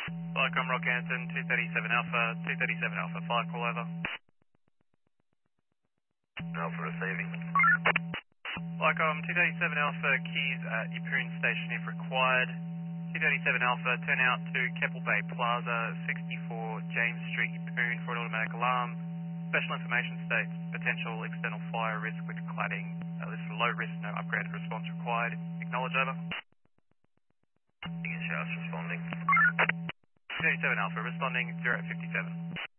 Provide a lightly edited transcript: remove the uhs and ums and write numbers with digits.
Lycom Rockhampton, 237 Alpha, 237 Alpha, flight call over. Alpha receiving. Lycom, 237 Alpha, keys at Yeppoon Station if required. 237 Alpha, turn out to Keppel Bay Plaza, 64 James Street, Yeppoon for an automatic alarm. Special information states potential external fire risk with cladding. This is low risk, no upgraded response required. Acknowledge over. English House responding. 237 Alpha, responding 057.